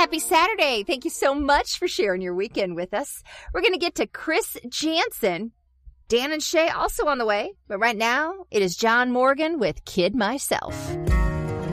Happy Saturday. Thank you so much for sharing your weekend with us. We're going to get to Chris Jansen. Dan and Shay also on the way. But right now, it is John Morgan with Kid Myself.